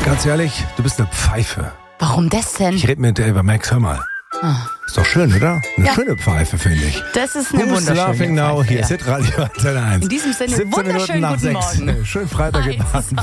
Ganz ehrlich, du bist eine Pfeife. Warum das denn? Ich rede mit dir über Max, hör mal. Ist doch schön, oder? Eine schöne Pfeife, finde ich. Das ist eine Who's wunderschöne laughing now? Pfeife, Hier ja. ist Hitradio Antenne 1. In diesem Sinne, 17 Minuten wunderschönen nach guten 6. Morgen. Schönen Freitag Hi, gebracht.